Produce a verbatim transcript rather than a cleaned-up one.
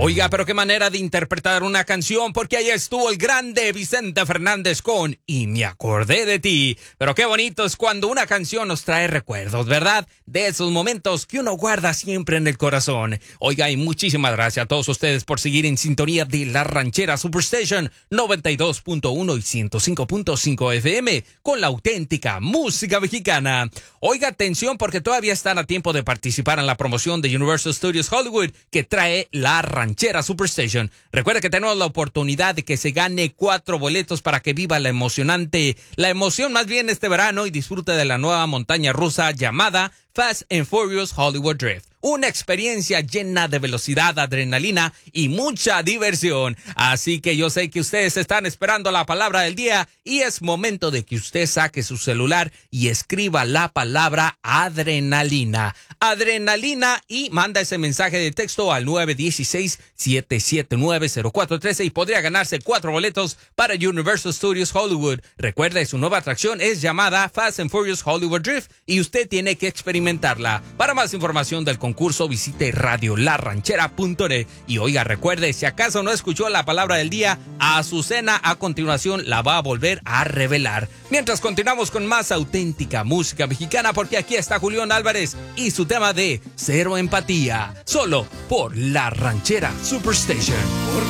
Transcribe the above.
Oiga, pero qué manera de interpretar una canción, porque ahí estuvo el grande Vicente Fernández con Y me acordé de ti. Pero qué bonito es cuando una canción nos trae recuerdos, ¿verdad? De esos momentos que uno guarda siempre en el corazón. Oiga, y muchísimas gracias a todos ustedes por seguir en sintonía de La Ranchera Superstation noventa y dos punto uno y ciento cinco punto cinco F M con la auténtica música mexicana. Oiga, atención, porque todavía están a tiempo de participar en la promoción de Universal Studios Hollywood que trae La Ranchera Superstation. Recuerda que tenemos la oportunidad de que se gane cuatro boletos para que viva la emocionante, la emoción más bien este verano y disfrute de la nueva montaña rusa llamada Fast and Furious Hollywood Drift. Una experiencia llena de velocidad, adrenalina y mucha diversión. Así que yo sé que ustedes están esperando la palabra del día y es momento de que usted saque su celular y escriba la palabra adrenalina. Adrenalina y manda ese mensaje de texto al nueve uno seis, siete siete nueve, cero cuatro uno tres y podría ganarse cuatro boletos para Universal Studios Hollywood. Recuerde, su nueva atracción es llamada Fast and Furious Hollywood Drift y usted tiene que experimentarla. Para más información del concurso, visite radio la ranchera punto net. Y oiga, recuerde, si acaso no escuchó la palabra del día, Azucena a continuación la va a volver a revelar. Mientras continuamos con más auténtica música mexicana, porque aquí está Julián Álvarez y su tema de Cero Empatía, solo por La Ranchera Superstation. Por